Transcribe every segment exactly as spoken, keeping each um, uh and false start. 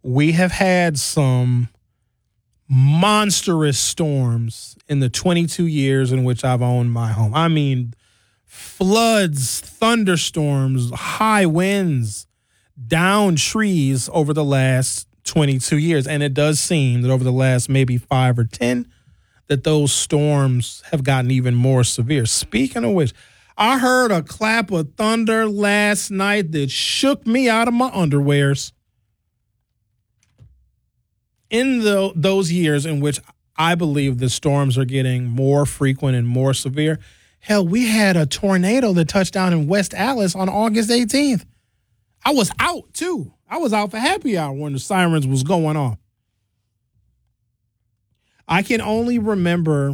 we have had some monstrous storms in the twenty-two years in which I've owned my home. I mean, floods, thunderstorms, high winds, down trees over the last twenty-two years. And it does seem that over the last maybe five or ten, that those storms have gotten even more severe. Speaking of which, I heard a clap of thunder last night that shook me out of my underwears. In the, those years in which I believe the storms are getting more frequent and more severe, hell, we had a tornado that touched down in West Allis on August eighteenth. I was out, too. I was out for happy hour when the sirens was going off. I can only remember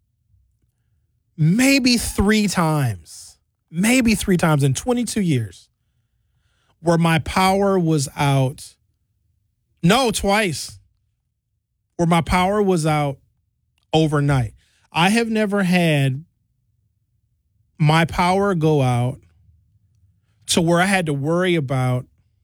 maybe three times, maybe three times in twenty-two years where my power was out. No, twice. Where my power was out overnight. I have never had my power go out to where I had to worry about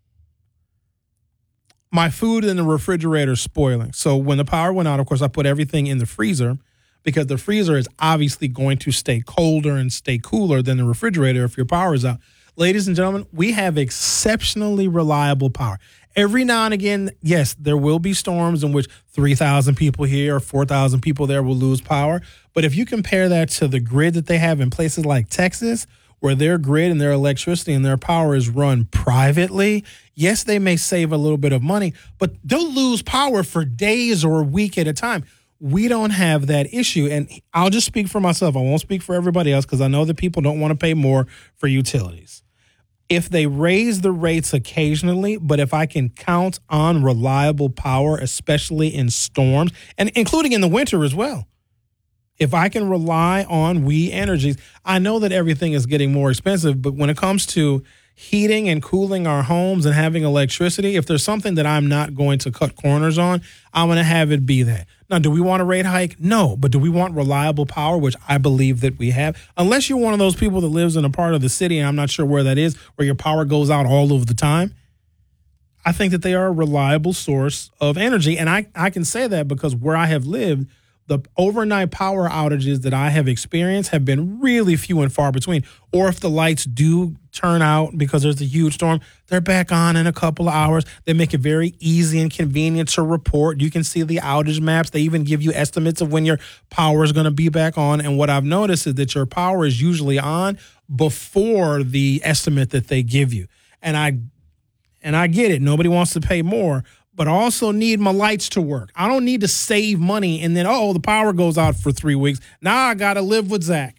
my food in the refrigerator spoiling. So when the power went out, of course, I put everything in the freezer because the freezer is obviously going to stay colder and stay cooler than the refrigerator if your power is out. Ladies and gentlemen, we have exceptionally reliable power. Every now and again, yes, there will be storms in which three thousand people here or four thousand people there will lose power. But if you compare that to the grid that they have in places like Texas, where their grid and their electricity and their power is run privately, yes, they may save a little bit of money, but they'll lose power for days or a week at a time. We don't have that issue. And I'll just speak for myself. I won't speak for everybody else because I know that people don't want to pay more for utilities. If they raise the rates occasionally, but if I can count on reliable power, especially in storms, and including in the winter as well, if I can rely on We Energies, I know that everything is getting more expensive, but when it comes to heating and cooling our homes and having electricity, if there's something that I'm not going to cut corners on, I'm going to have it be that. Now, do we want a rate hike? No, but do we want reliable power, which I believe that we have? Unless you're one of those people that lives in a part of the city, and I'm not sure where that is, where your power goes out all of the time, I think that they are a reliable source of energy. And I, I can say that because where I have lived, the overnight power outages that I have experienced have been really few and far between. Or if the lights do turn out because there's a huge storm, they're back on in a couple of hours. They make it very easy and convenient to report. You can see the outage maps. They even give you estimates of when your power is going to be back on. And what I've noticed is that your power is usually on before the estimate that they give you. And I and I get it. Nobody wants to pay more. But I also need my lights to work. I don't need to save money and then, oh, the power goes out for three weeks. Now I got to live with Zach.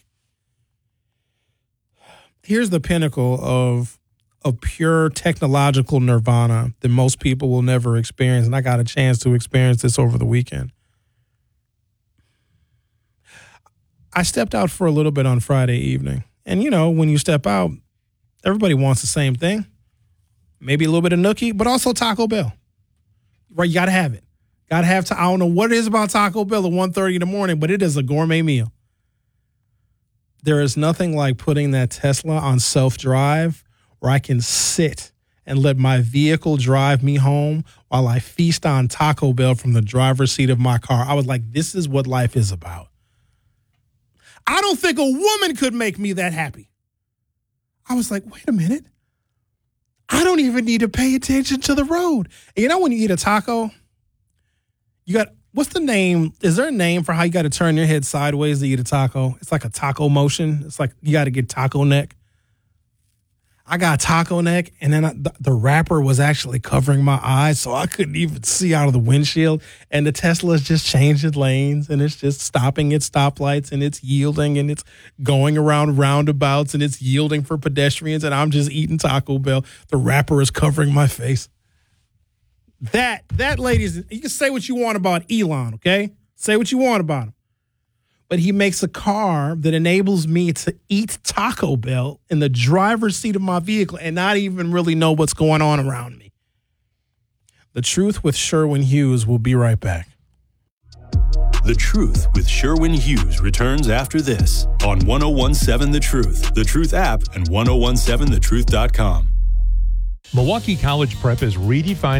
Here's the pinnacle of, of pure technological nirvana that most people will never experience, and I got a chance to experience this over the weekend. I stepped out for a little bit on Friday evening. And, you know, when you step out, everybody wants the same thing. Maybe a little bit of nookie, but also Taco Bell. Right, you got to have it. Got to have, to, I don't know what it is about Taco Bell at one thirty in the morning, but it is a gourmet meal. There is nothing like putting that Tesla on self-drive where I can sit and let my vehicle drive me home while I feast on Taco Bell from the driver's seat of my car. I was like, this is what life is about. I don't think a woman could make me that happy. I was like, wait a minute. I don't even need to pay attention to the road. And you know when you eat a taco, you got, what's the name? Is there a name for how you got to turn your head sideways to eat a taco? It's like a taco motion. It's like you got to get taco neck. I got taco neck, and then I, the, the wrapper was actually covering my eyes, so I couldn't even see out of the windshield. And the Tesla's just changing lanes, and it's just stopping at stoplights, and it's yielding, and it's going around roundabouts, and it's yielding for pedestrians, and I'm just eating Taco Bell. The wrapper is covering my face. That, that, ladies, you can say what you want about Elon, okay? Say what you want about him. But he makes a car that enables me to eat Taco Bell in the driver's seat of my vehicle and not even really know what's going on around me. The Truth with Sherwin Hughes will be right back. The Truth with Sherwin Hughes returns after this on ten seventeen The Truth, The Truth app, and ten seventeen the truth dot com. Milwaukee College Prep is redefining